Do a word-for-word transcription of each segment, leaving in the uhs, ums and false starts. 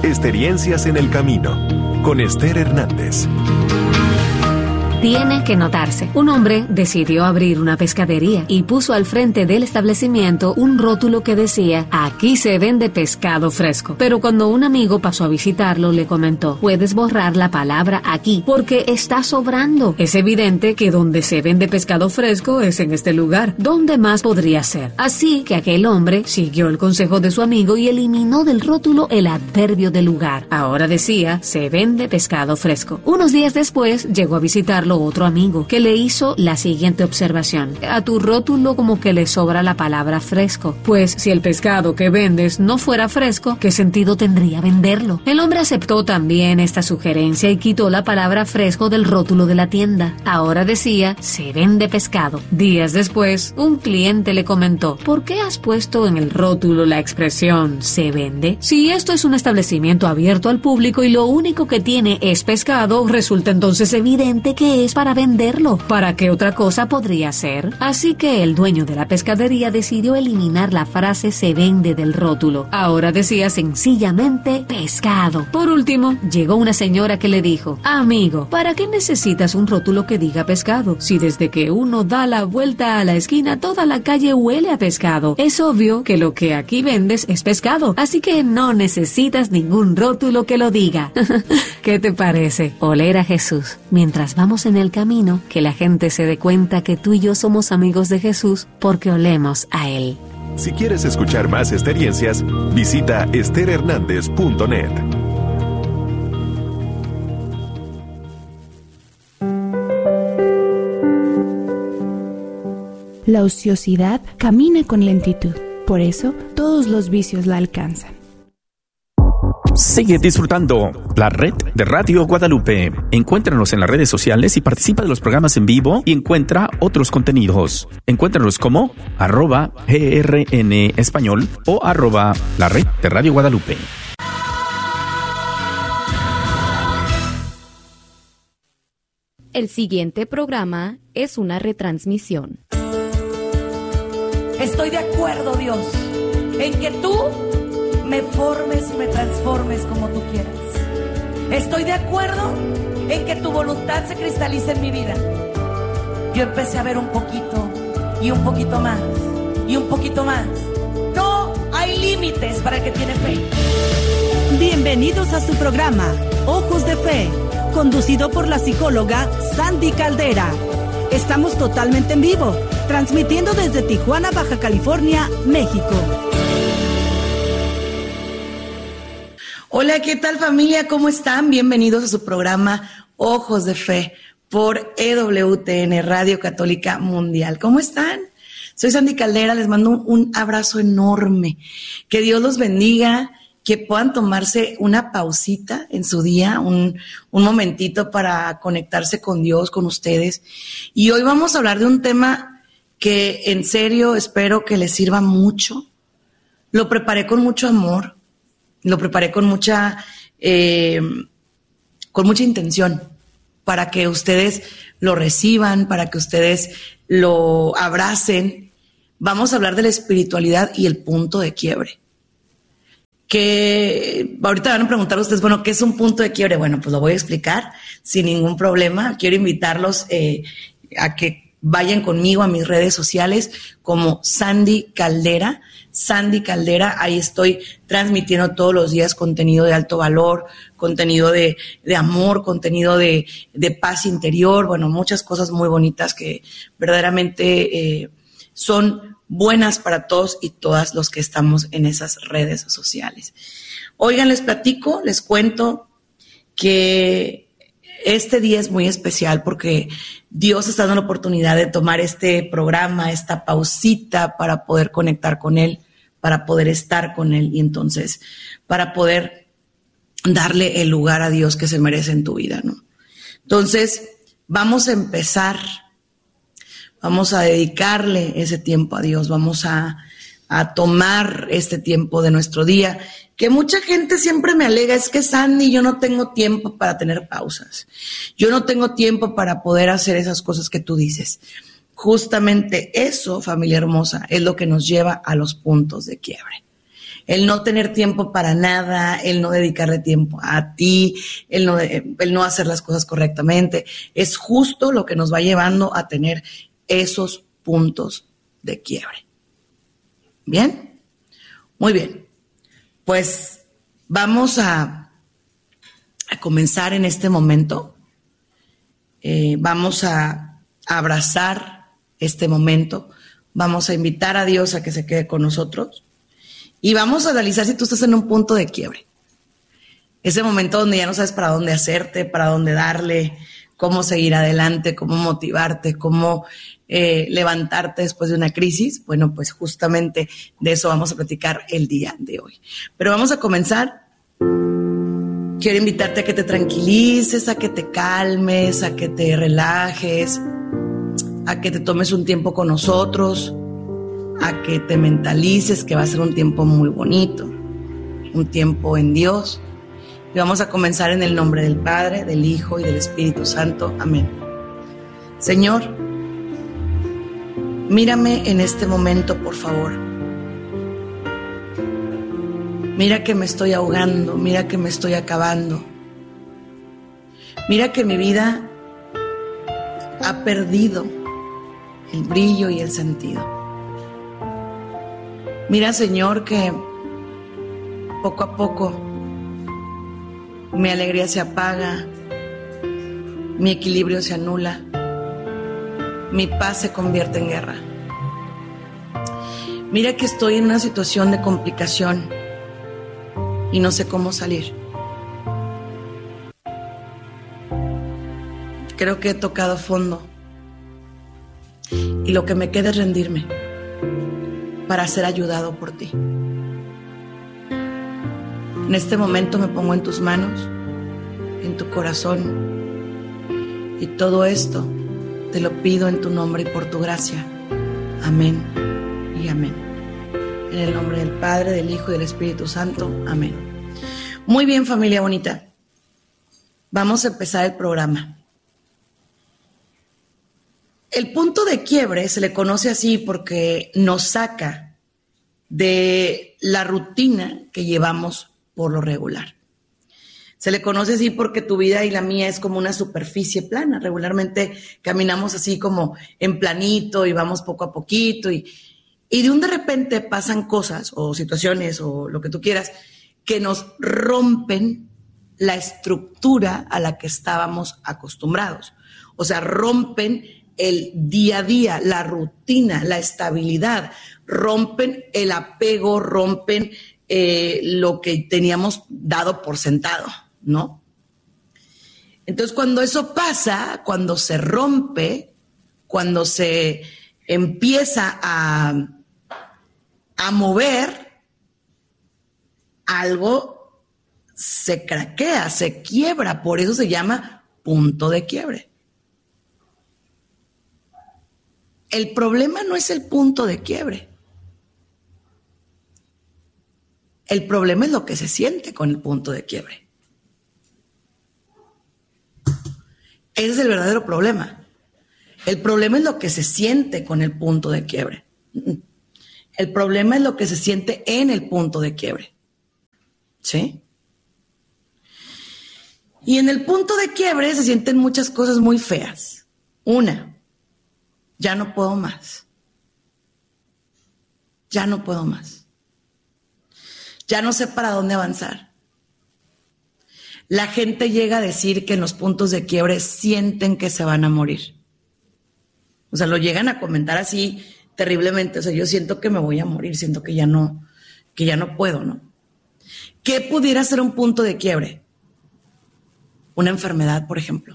Experiencias en el Camino, con Esther Hernández. Tiene que notarse. Un hombre decidió abrir una pescadería y puso al frente del establecimiento un rótulo que decía: aquí se vende pescado fresco. Pero cuando un amigo pasó a visitarlo, le comentó: puedes borrar la palabra aquí porque está sobrando. Es evidente que donde se vende pescado fresco es en este lugar. ¿Dónde más podría ser? Así que aquel hombre siguió el consejo de su amigo y eliminó del rótulo el adverbio del lugar. Ahora decía: se vende pescado fresco. Unos días después llegó a visitarlo otro amigo, que le hizo la siguiente observación: a tu rótulo como que le sobra la palabra fresco, pues si el pescado que vendes no fuera fresco, ¿qué sentido tendría venderlo? El hombre aceptó también esta sugerencia y quitó la palabra fresco del rótulo de la tienda. Ahora decía: se vende pescado. Días después, un cliente le comentó: ¿por qué has puesto en el rótulo la expresión se vende? Si esto es un establecimiento abierto al público y lo único que tiene es pescado, resulta entonces evidente que es para venderlo. ¿Para qué otra cosa podría ser? Así que el dueño de la pescadería decidió eliminar la frase se vende del rótulo. Ahora decía sencillamente pescado. Por último, llegó una señora que le dijo: amigo, ¿para qué necesitas un rótulo que diga pescado? Si desde que uno da la vuelta a la esquina toda la calle huele a pescado. Es obvio que lo que aquí vendes es pescado, así que no necesitas ningún rótulo que lo diga. ¿Qué te parece? Oler a Jesús mientras vamos en el camino, que la gente se dé cuenta que tú y yo somos amigos de Jesús porque olemos a Él. Si quieres escuchar más experiencias, visita ester hernández punto net. La ociosidad camina con lentitud, por eso todos los vicios la alcanzan. Sigue disfrutando la red de Radio Guadalupe. Encuéntranos en las redes sociales y participa de los programas en vivo y encuentra otros contenidos. Encuéntranos como arroba grn español o arroba la red de Radio Guadalupe. El siguiente programa es una retransmisión. Estoy de acuerdo, Dios, en que tú me formes y me transformes como tú quieras. Estoy de acuerdo en que tu voluntad se cristalice en mi vida. Yo empecé a ver un poquito y un poquito más y un poquito más. No hay límites para el que tiene fe. Bienvenidos a su programa Ojos de Fe, conducido por la psicóloga Sandy Caldera. Estamos totalmente en vivo, transmitiendo desde Tijuana, Baja California, México. Hola, ¿qué tal, familia? ¿Cómo están? Bienvenidos a su programa Ojos de Fe por E W T N, Radio Católica Mundial. ¿Cómo están? Soy Sandy Caldera, les mando un, un abrazo enorme. Que Dios los bendiga, que puedan tomarse una pausita en su día, un, un momentito para conectarse con Dios, con ustedes. Y hoy vamos a hablar de un tema que en serio espero que les sirva mucho. Lo preparé con mucho amor. Lo preparé con mucha, eh, con mucha intención para que ustedes lo reciban, para que ustedes lo abracen. Vamos a hablar de la espiritualidad y el punto de quiebre. Que ahorita van a preguntar ustedes, bueno, ¿qué es un punto de quiebre? Bueno, pues lo voy a explicar sin ningún problema. Quiero invitarlos eh, a que vayan conmigo a mis redes sociales como Sandy Caldera. Sandy Caldera, ahí estoy transmitiendo todos los días contenido de alto valor, contenido de, de amor, contenido de, de paz interior, bueno, muchas cosas muy bonitas que verdaderamente eh, son buenas para todos y todas los que estamos en esas redes sociales. Oigan, les platico, les cuento que este día es muy especial porque Dios está dando la oportunidad de tomar este programa, esta pausita para poder conectar con Él, para poder estar con Él y entonces para poder darle el lugar a Dios que se merece en tu vida, ¿no? Entonces, vamos a empezar, vamos a dedicarle ese tiempo a Dios, vamos a, a tomar este tiempo de nuestro día, que mucha gente siempre me alega, es que Sandy, yo no tengo tiempo para tener pausas, yo no tengo tiempo para poder hacer esas cosas que tú dices. Justamente eso, familia hermosa, es lo que nos lleva a los puntos de quiebre. el no tener tiempo para nada, el no dedicarle tiempo a ti, el no, el no hacer las cosas correctamente, es justo lo que nos va llevando a tener esos puntos de quiebre. ¿Bien? Muy bien. Pues vamos a, a comenzar en este momento. Eh, vamos a, a abrazar este momento. Vamos a invitar a Dios a que se quede con nosotros. Y vamos a analizar si tú estás en un punto de quiebre. Ese momento donde ya no sabes para dónde hacerte, para dónde darle, cómo seguir adelante, cómo motivarte, cómo eh, levantarte después de una crisis. Bueno, pues justamente de eso vamos a platicar el día de hoy. Pero vamos a comenzar. Quiero invitarte a que te tranquilices, a que te calmes, a que te relajes, a que te tomes un tiempo con nosotros, a que te mentalices que va a ser un tiempo muy bonito, un tiempo en Dios. Y vamos a comenzar en el nombre del Padre, del Hijo y del Espíritu Santo. Amén. Señor, mírame en este momento, por favor. Mira que me estoy ahogando, mira que me estoy acabando. Mira que mi vida ha perdido el brillo y el sentido. Mira, Señor, que poco a poco mi alegría se apaga, mi equilibrio se anula, mi paz se convierte en guerra. Mira que estoy en una situación de complicación y no sé cómo salir. Creo que he tocado fondo y lo que me queda es rendirme para ser ayudado por ti. En este momento me pongo en tus manos, en tu corazón, y todo esto te lo pido en tu nombre y por tu gracia. Amén y amén. En el nombre del Padre, del Hijo y del Espíritu Santo. Amén. Muy bien, familia bonita. Vamos a empezar el programa. El punto de quiebre se le conoce así porque nos saca de la rutina que llevamos por lo regular. Se le conoce así porque tu vida y la mía es como una superficie plana. Regularmente caminamos así como en planito y vamos poco a poquito y, y de un de repente pasan cosas o situaciones o lo que tú quieras que nos rompen la estructura a la que estábamos acostumbrados. O sea, rompen el día a día, la rutina, la estabilidad, rompen el apego, rompen eh, lo que teníamos dado por sentado, ¿no? Entonces, cuando eso pasa, cuando se rompe, cuando se empieza a, a mover, algo se craquea, se quiebra, por eso se llama punto de quiebre. El problema no es el punto de quiebre. El problema es lo que se siente con el punto de quiebre. Ese es el verdadero problema. El problema es lo que se siente con el punto de quiebre. El problema es lo que se siente en el punto de quiebre. ¿Sí? Y en el punto de quiebre se sienten muchas cosas muy feas. Una, ya no puedo más. Ya no puedo más. Ya no sé para dónde avanzar. La gente llega a decir que en los puntos de quiebre sienten que se van a morir. O sea, lo llegan a comentar así terriblemente. O sea, yo siento que me voy a morir, siento que ya no, que ya no puedo, ¿no? ¿Qué pudiera ser un punto de quiebre? Una enfermedad, por ejemplo.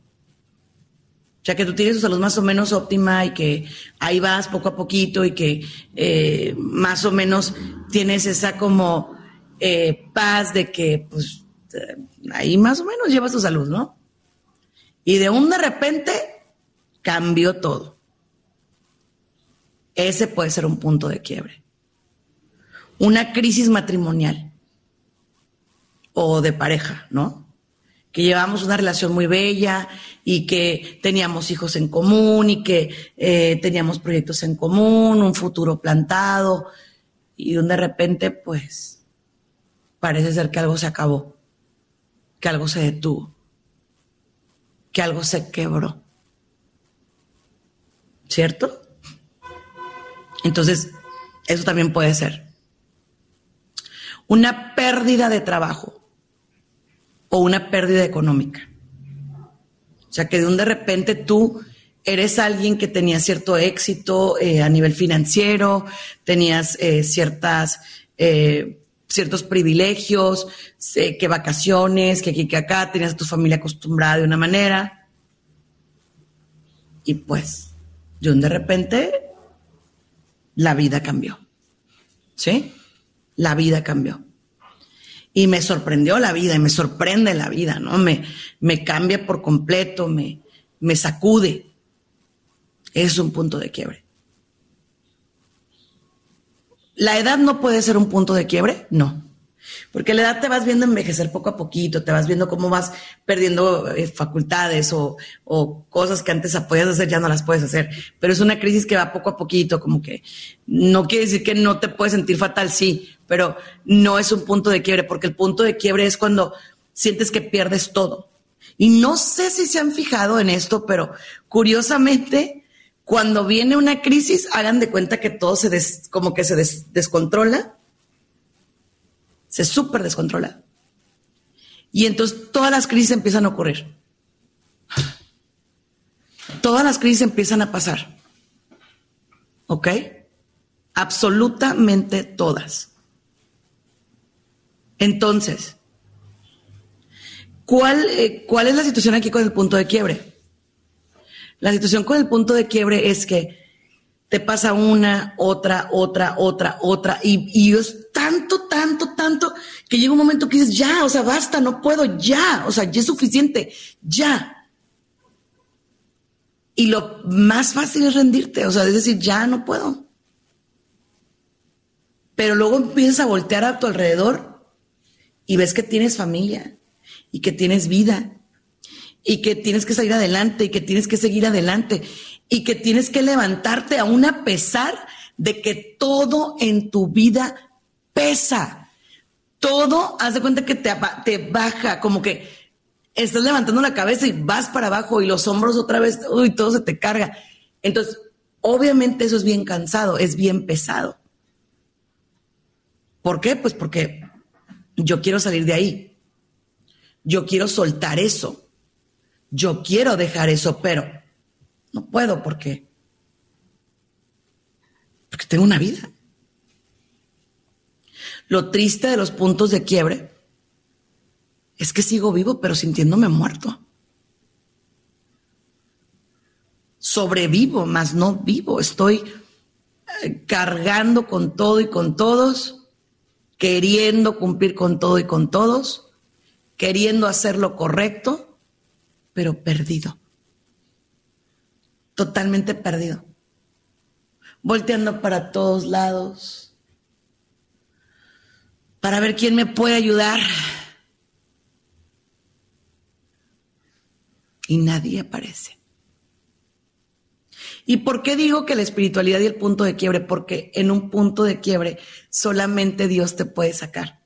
O sea, que tú tienes tu salud más o menos óptima y que ahí vas poco a poquito y que eh, más o menos tienes esa como eh, paz de que pues eh, ahí más o menos llevas tu salud, ¿no? Y de un de repente cambió todo. Ese puede ser un punto de quiebre. Una crisis matrimonial o de pareja, ¿no? Que llevamos una relación muy bella y que teníamos hijos en común y que eh, teníamos proyectos en común, un futuro plantado, y de repente, pues, parece ser que algo se acabó, que algo se detuvo, que algo se quebró. ¿Cierto? Entonces, eso también puede ser una pérdida de trabajo o una pérdida económica. O sea, que de un de repente tú eres alguien que tenía cierto éxito eh, a nivel financiero, tenías eh, ciertas, eh, ciertos privilegios, eh, que vacaciones, que aquí, que acá, tenías a tu familia acostumbrada de una manera. Y pues, de un de repente, la vida cambió. ¿Sí? La vida cambió. Y me sorprendió la vida, y me sorprende la vida, ¿no? Me, me cambia por completo, me, me sacude. Es un punto de quiebre. ¿La edad no puede ser un punto de quiebre? No. Porque la edad te vas viendo envejecer poco a poquito, te vas viendo cómo vas perdiendo eh, facultades o, o cosas que antes podías hacer, ya no las puedes hacer. Pero es una crisis que va poco a poquito, como que no quiere decir que no te puedes sentir fatal, sí, pero no es un punto de quiebre, porque el punto de quiebre es cuando sientes que pierdes todo. Y no sé si se han fijado en esto, pero curiosamente, cuando viene una crisis, hagan de cuenta que todo se des, como que se des, descontrola. Se súper descontrola. Y entonces todas las crisis empiezan a ocurrir. Todas las crisis empiezan a pasar. ¿Ok? Absolutamente todas. Entonces, ¿cuál, eh, ¿cuál es la situación aquí con el punto de quiebre? La situación con el punto de quiebre es que te pasa una, otra, otra, otra, otra, y, y es tanto, tanto, tanto, que llega un momento que dices, ya, o sea, basta, no puedo, ya, o sea, ya es suficiente, ya. Y lo más fácil es rendirte, o sea, es decir, ya no puedo. Pero luego empiezas a voltear a tu alrededor y ves que tienes familia, y que tienes vida, y que tienes que salir adelante, y que tienes que seguir adelante, y que tienes que levantarte aún a pesar de que todo en tu vida pesa. Todo, haz de cuenta que te, te baja, como que estás levantando la cabeza y vas para abajo y los hombros otra vez, uy, todo se te carga. Entonces, obviamente eso es bien cansado, es bien pesado. ¿Por qué? Pues porque yo quiero salir de ahí. Yo quiero soltar eso. Yo quiero dejar eso, pero no puedo porque, porque tengo una vida. Lo triste de los puntos de quiebre es que sigo vivo, pero sintiéndome muerto. Sobrevivo, más no vivo. Estoy eh, cargando con todo y con todos, queriendo cumplir con todo y con todos, queriendo hacer lo correcto, pero perdido. Totalmente perdido. Volteando para todos lados para ver quién me puede ayudar. Y nadie aparece. ¿Y por qué digo que la espiritualidad y el punto de quiebre? Porque en un punto de quiebre solamente Dios te puede sacar.